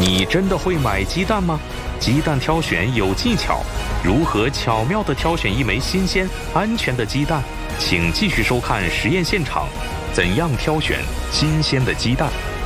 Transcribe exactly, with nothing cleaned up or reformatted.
你真的会买鸡蛋吗？鸡蛋挑选有技巧，如何巧妙地挑选一枚新鲜、安全的鸡蛋？请继续收看实验现场，怎样挑选新鲜的鸡蛋？